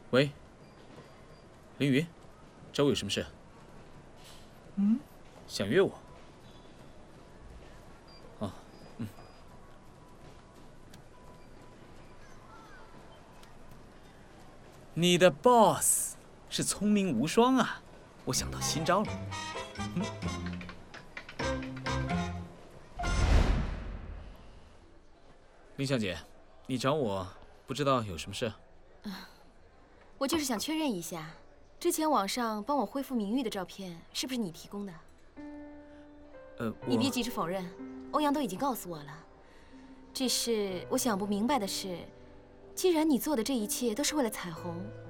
喂，凌云，找我有什么事？想约我？哦，你的 boss 是聪明无双啊！我想到新招了。林小姐，你找我不知道有什么事？ 我就是想确认一下，之前网上帮我恢复名誉的照片是不是你提供的？你别急着否认，欧阳都已经告诉我了。只是我想不明白的是，既然你做的这一切都是为了彩虹，